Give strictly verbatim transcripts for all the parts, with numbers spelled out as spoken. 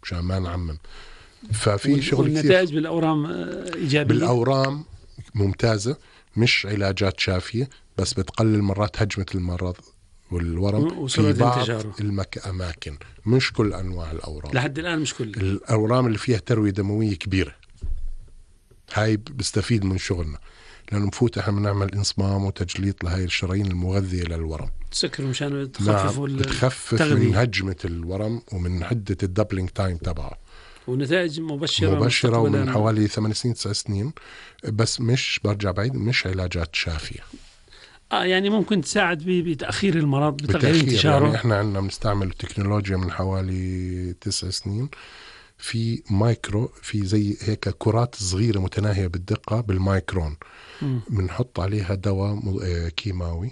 مشان ما نعمم. ففي شغل كثير. والنتائج بالأورام إيجابية؟ بالأورام ممتازة، مش علاجات شافية، بس بتقلل مرات هجمة المرض والورم في بعض الأماكن، مش كل أنواع الأورام لحد الآن. مش كل الأورام اللي فيها تروية دموية كبيرة هاي بستفيد من شغلنا، لأنه بفوت احنا بنعمل انصمام وتجليط لهاي الشرايين المغذية للورم. تسكر مشان تخففوا نعم. بتخفف من هجمة الورم ومن حدة الدبلينج تايم تبعه. ونتائج مبشرة مبشرة ومن حوالي ثمان سنين تسع سنين، بس مش برجع بعيد، مش علاجات شافية. آه يعني ممكن تساعد بتأخير المرض، بتغيير انتشاره. يعني احنا عندنا بنستعمل تكنولوجيا من حوالي تسع سنين في مايكرو، في زي هيك كرات صغيرة متناهية بالدقة بالمايكرون، بنحط عليها دواء كيماوي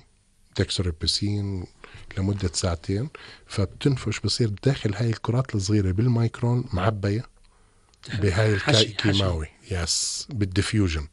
دكسوريبسين لمدة ساعتين، فبتنفش بصير داخل هاي الكرات الصغيرة بالمايكرون معبية بهاي الكيماوي يس بالديفيوجن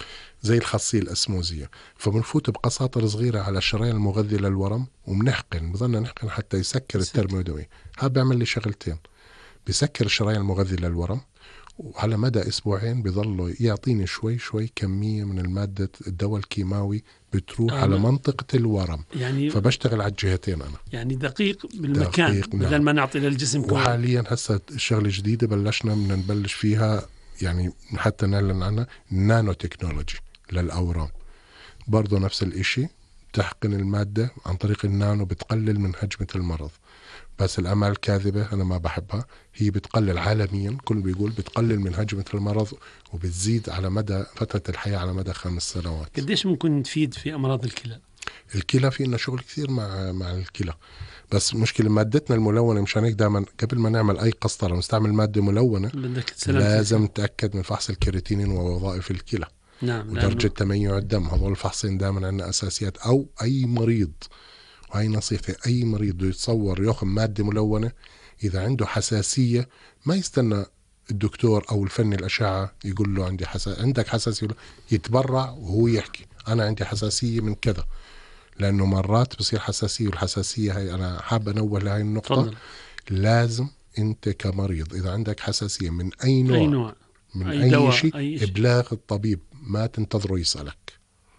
زي الخاصية الأسموزية. فبنفوت بقساطر صغيرة على الشرايين المغذية للورم وبنحقن، بظلنا نحقن حتى يسكر الترمودوي. هذا بيعمل لي شغلتين، بيسكر الشرايين المغذية للورم، وعلى مدى أسبوعين بيظلوا يعطيني شوي شوي كمية من المادة الدواء الكيماوي بتروح على منطقة الورم. يعني فبشتغل على الجهتين أنا، يعني دقيق بالمكان دقيق بدل نعم. ما نعطي للجسم كله. وحاليا هسه الشغلة جديدة بلشنا من نبلش فيها، يعني حتى نعلن عنها، نانو تكنولوجي للأورام. برضو نفس الإشي، تحقن المادة عن طريق النانو بتقلل من هجمة المرض. بس الأمال كاذبة أنا ما بحبها، هي بتقلل عالميا، كل بيقول بتقلل من هجمة المرض وبتزيد على مدى فترة الحياة على مدى خمس سنوات. قديش ممكن تفيد في أمراض الكلى؟ الكلى في لنا شغل كثير مع مع الكلى، بس مشكلة مادتنا الملونة، مشان هيك دائما قبل ما نعمل أي قسطرة ونستعمل مادة ملونة لازم نتأكد من فحص الكرياتينين ووظائف الكلى. نعم. ودرجة تميع الدم، هذول الفحصين دائما عندنا أساسيات. أو أي مريض، وهي نصيحتي، أي مريض بده يتصور يأخذ مادة ملونة إذا عنده حساسية ما يستنى الدكتور أو الفني الأشعة يقول له عندي حساسية، عندك حساسية، يتبرع وهو يحكي أنا عندي حساسية من كذا، لأنه مرات بصير حساسية، والحساسية هاي أنا حاب أنوه لهاي النقطة. فضل. لازم أنت كمريض إذا عندك حساسية من أي نوع, أي نوع. من أي, أي شيء أي إبلاغ الطبيب، ما تنتظره يسألك.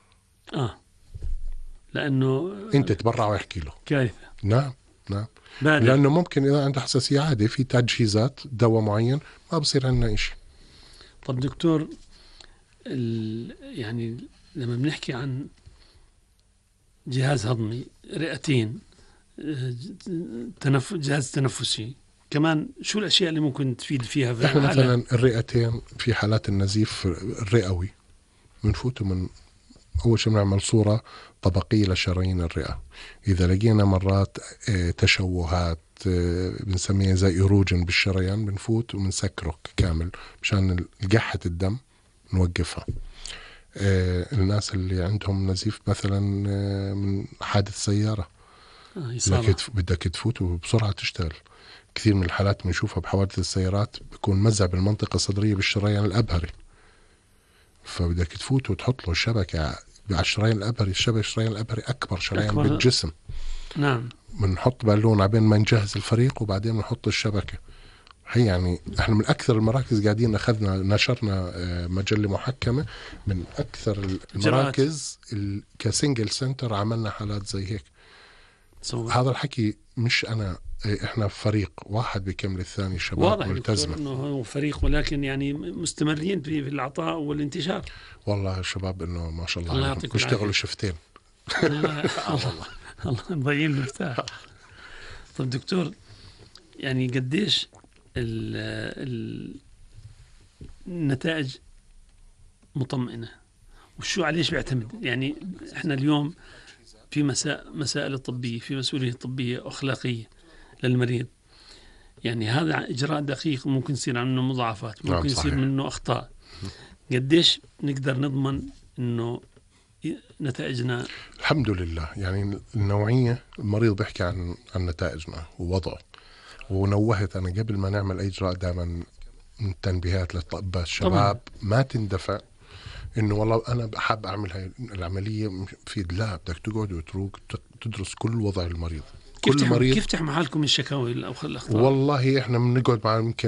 آه لأنه أنت تبرع ويحكي له. كيف؟ نعم نعم. بادئ. لأنه ممكن إذا عنده حساسية عادي في تجهيزات دواء معين ما بصير عندنا إشي. طب دكتور، يعني لما بنحكي عن جهاز هضمي، رئتين، تنف... جهاز تنفسي كمان، شو الأشياء اللي ممكن تفيد فيها؟ في إحنا مثلا الرئتين في حالات النزيف الرئوي بنفوته من أول شيء بنعمل صورة طبقية لشرايين الرئة. إذا لقينا مرات تشوهات بنسميها زي إيروجن بالشريان، بنفوت وبنسكره كامل مشان قحة الدم نوقفها. الناس اللي عندهم نزيف مثلا من حادث سيارة آه بدك تفوت وبسرعة تشتغل. كثير من الحالات بنشوفها بحوادث السيارات بيكون مزع بالمنطقة الصدرية بالشريان الأبهري، فبدك تفوت وتحط له الشبكة على الشريان الأبهري. الشبكة الشريان الأبهري أكبر شريان أكبر. بالجسم. نعم. بنحط بالون عبين ما نجهز الفريق وبعدين بنحط الشبكة. هي يعني احنا من أكثر المراكز قاعدين أخذنا نشرنا مجلة محكمة من أكثر المراكز كسنجل سنتر عملنا حالات زي هيك. صور. هذا الحكي مش أنا، احنا فريق واحد بيكمل الثاني، شباب ملتزمة. انه هو فريق، ولكن يعني مستمرين في العطاء والانتشار. والله الشباب انه ما شاء الله, الله بيشتغلوا شفتين. الله الله الله مضيعين المفتاح. طب دكتور، يعني قديش النتائج مطمئنة وشو عليش بيعتمد؟ يعني احنا اليوم في مساء مسائل طبية، في مسؤولية طبية أخلاقية للمريض، يعني هذا إجراء دقيق ممكن يصير عنه مضاعفات، ممكن يصير منه أخطاء. قديش نقدر نضمن إنه نتائجنا؟ الحمد لله، يعني النوعية المريض بيحكي عن عن نتائجنا ووضعه. ونوهت أنا قبل ما نعمل أي إجراء دائما من تنبيهات للأطباء الشباب ما تندفع إنه والله أنا حاب أعمل هاي العملية في، لا، بدك تقعد وتروق تدرس كل وضع المريض. كل مريض. كيف تحموا حالكم من الشكاوي أو الأخطاء؟ والله إحنا بنقعد مع